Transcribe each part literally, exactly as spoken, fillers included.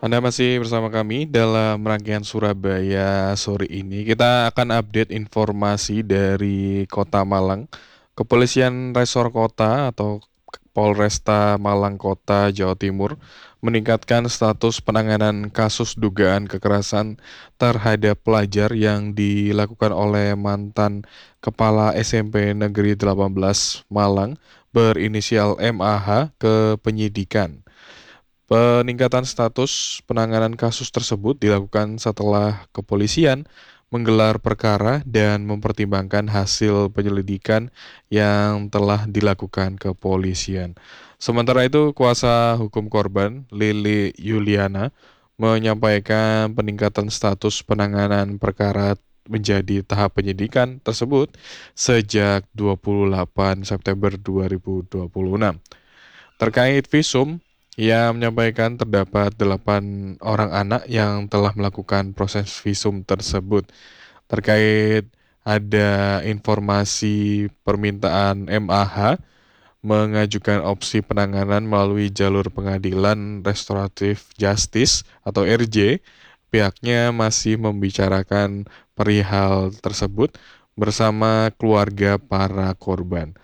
Anda masih bersama kami dalam rangkaian Surabaya sore ini. Kita akan update informasi dari Kota Malang. Kepolisian Resor Kota atau Polresta Malang Kota, Jawa Timur meningkatkan status penanganan kasus dugaan kekerasan terhadap pelajar yang dilakukan oleh mantan Kepala S M P Negeri delapan belas Malang berinisial M A H ke penyidikan. Peningkatan status penanganan kasus tersebut dilakukan setelah kepolisian menggelar perkara dan mempertimbangkan hasil penyelidikan yang telah dilakukan kepolisian. Sementara itu, kuasa hukum korban, Lili Yuliana, menyampaikan peningkatan status penanganan perkara menjadi tahap penyidikan tersebut sejak dua puluh delapan September dua ribu dua puluh enam. Terkait visum, ia menyampaikan terdapat delapan orang anak yang telah melakukan proses visum tersebut. Terkait ada informasi permintaan M A H mengajukan opsi penanganan melalui jalur pengadilan restoratif justice atau R J, pihaknya masih membicarakan perihal tersebut bersama keluarga para korban.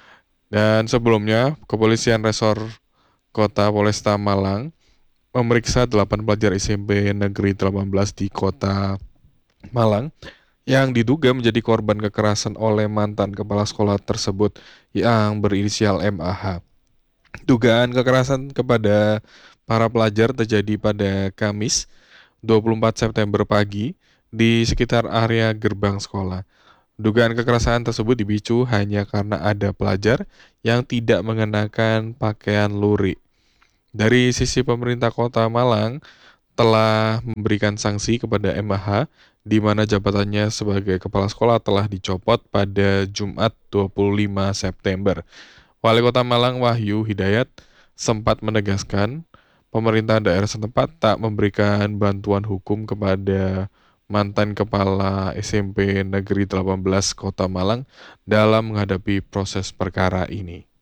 Dan sebelumnya, Kepolisian Resor Kota Polresta Malang memeriksa delapan pelajar S M P Negeri delapan belas di Kota Malang yang diduga menjadi korban kekerasan oleh mantan kepala sekolah tersebut yang berinisial M A H. Dugaan kekerasan kepada para pelajar terjadi pada Kamis dua puluh empat September pagi di sekitar area gerbang sekolah. Dugaan kekerasan tersebut dipicu hanya karena ada pelajar yang tidak mengenakan pakaian lurik. Dari sisi pemerintah Kota Malang telah memberikan sanksi kepada M A H di mana jabatannya sebagai kepala sekolah telah dicopot pada Jumat dua puluh lima September. Wali Kota Malang Wahyu Hidayat sempat menegaskan pemerintah daerah setempat tak memberikan bantuan hukum kepada mantan kepala S M P Negeri delapan belas Kota Malang dalam menghadapi proses perkara ini.